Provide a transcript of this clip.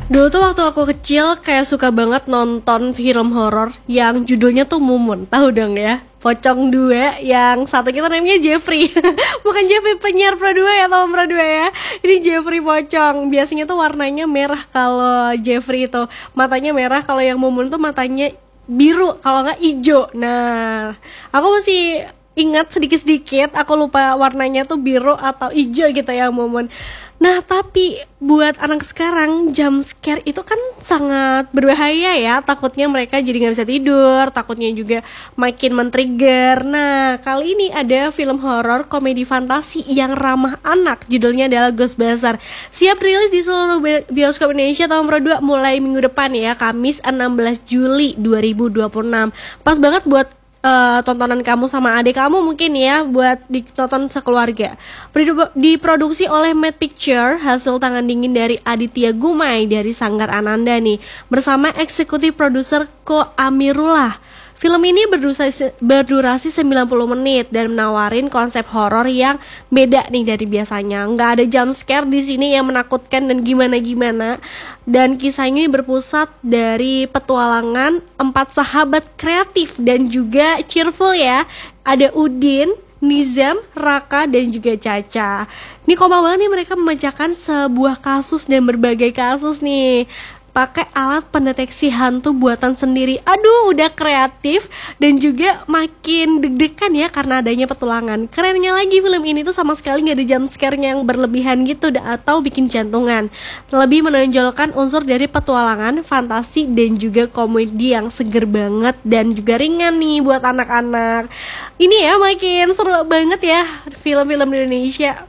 Dulu tuh waktu aku kecil kayak suka banget nonton film horor yang judulnya tuh Mumun. Tahu dong ya? Pocong dua yang satu kita namanya Jeffrey. Bukan Jeffrey penyiar Pro 2 ya, Tom Pro 2 ya. Ini Jeffrey pocong. Biasanya tuh warnanya merah kalau Jeffrey itu. Matanya merah, kalau yang Mumun tuh matanya biru, kalau nggak hijau. Nah, aku masih ingat sedikit-sedikit, aku lupa warnanya tuh biru atau hijau gitu ya momen. Nah tapi buat anak sekarang jump scare itu kan sangat berbahaya ya. Takutnya mereka jadi nggak bisa tidur, takutnya juga makin men-trigger. Nah kali ini ada film horor komedi fantasi yang ramah anak, judulnya adalah Ghostbusters. Siap rilis di seluruh bioskop Indonesia tahun Pro 2 mulai minggu depan ya, Kamis 16 Juli 2026. Pas banget buat tontonan kamu sama adik kamu mungkin ya, buat ditonton sekeluarga. Diproduksi oleh Mad Picture, hasil tangan dingin dari Aditya Gumai dari Sanggar Ananda nih, bersama eksekutif produser Ko Amirullah. Film ini berdurasi 90 menit dan menawarin konsep horor yang beda nih dari biasanya. Nggak ada jump scare di sini yang menakutkan dan gimana-gimana. Dan kisah ini berpusat dari petualangan 4 sahabat kreatif dan juga cheerful ya. Ada Udin, Nizam, Raka, dan juga Caca. Ini kompak banget nih, mereka memecahkan sebuah kasus dan berbagai kasus nih pakai alat pendeteksi hantu buatan sendiri. Aduh, udah kreatif dan juga makin deg-degan ya karena adanya petualangan. Kerennya lagi film ini tuh sama sekali nggak ada jump scare yang berlebihan gitu atau bikin jantungan. Lebih menonjolkan unsur dari petualangan, fantasi dan juga komedi yang seger banget dan juga ringan nih buat anak-anak. Ini ya makin seru banget ya film-film Indonesia.